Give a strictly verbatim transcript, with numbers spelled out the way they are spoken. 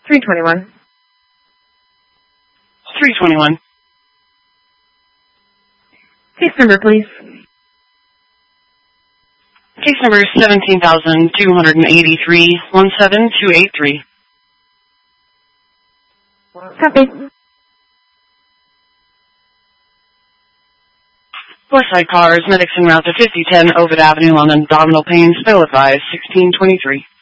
three twenty-one. three twenty-one. Case number, please. Case number is seventeen thousand two hundred eighty-three, one seven two eight three. Copy. Westside cars, medics en route to fifty ten Ovid Avenue on abdominal pain, still advised, sixteen twenty-three.